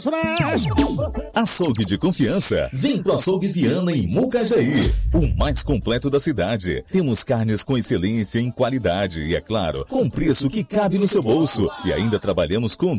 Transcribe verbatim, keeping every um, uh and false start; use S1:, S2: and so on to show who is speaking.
S1: Açougue de confiança. Vem pro Açougue Viana em Mucajaí, o mais completo da cidade. Temos carnes com excelência em qualidade e, é claro, com preço que cabe no seu bolso. E ainda trabalhamos com